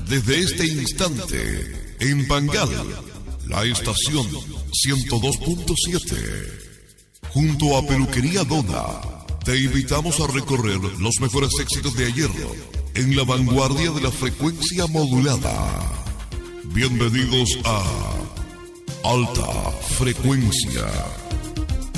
desde este instante, en Pangal, la estación 102.7. Junto a Peluquería Dona, te invitamos a recorrer los mejores éxitos de ayer en la vanguardia de la frecuencia modulada. Bienvenidos a Alta Frecuencia.